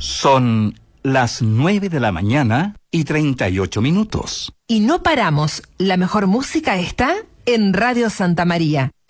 Son las 9:38 a.m. Y no paramos. La mejor música está en Radio Santa María.